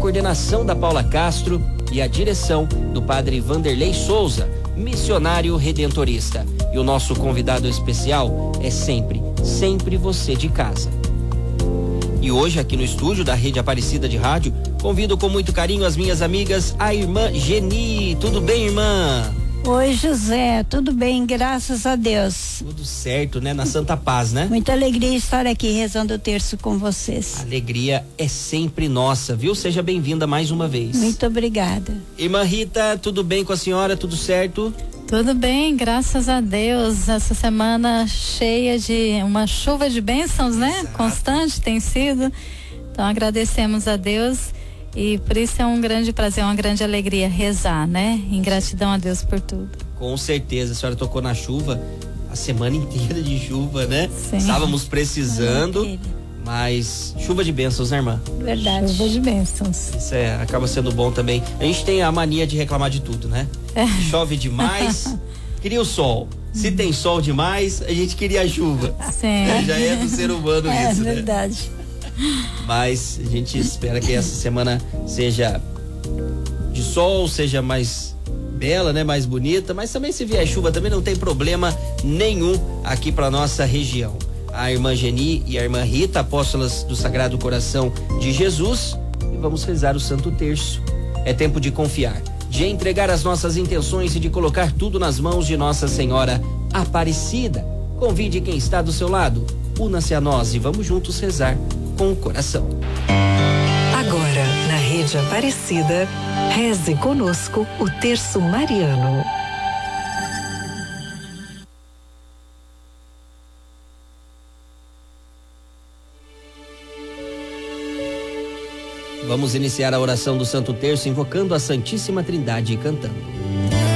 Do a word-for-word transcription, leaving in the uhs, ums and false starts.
coordenação da Paula Castro e a direção do padre Vanderlei Souza, missionário redentorista. E o nosso convidado especial é sempre, sempre você de casa. E hoje, aqui no estúdio da Rede Aparecida de Rádio, convido com muito carinho as minhas amigas, a irmã Geni. Tudo bem, irmã? Oi, José, tudo bem, graças a Deus. Tudo certo, né? Na Santa Paz, né? Muita alegria estar aqui rezando o terço com vocês. A alegria é sempre nossa, viu? Seja bem-vinda mais uma vez. Muito obrigada. Irmã Rita, tudo bem com a senhora? Tudo certo? Tudo bem, graças a Deus. Essa semana cheia de uma chuva de bênçãos, né? Exato. Constante tem sido. Então agradecemos a Deus e por isso é um grande prazer, uma grande alegria rezar, né? Em gratidão a Deus por tudo. Com certeza, a senhora tocou na chuva, a semana inteira de chuva, né? Sim. Estávamos precisando, mas chuva de bênçãos, né, irmã? Verdade. Chuva de bênçãos. Isso é, acaba sendo bom também. A gente tem a mania de reclamar de tudo, né? É. Chove demais, queria o sol. Se tem sol demais, a gente queria a chuva. Sim. Já é do ser humano É isso, né? verdade. Mas a gente espera que essa semana seja de sol, seja mais bela, né? Mais bonita, mas também se vier chuva também não tem problema nenhum aqui para nossa região. A irmã Geni e a irmã Rita, apóstolas do Sagrado Coração de Jesus, e vamos rezar o Santo Terço. É tempo de confiar, de entregar as nossas intenções e de colocar tudo nas mãos de Nossa Senhora Aparecida. Convide quem está do seu lado, una-se a nós e vamos juntos rezar com o coração. Agora, na Rede Aparecida, reze conosco o Terço Mariano. Vamos iniciar a oração do Santo Terço invocando a Santíssima Trindade e cantando.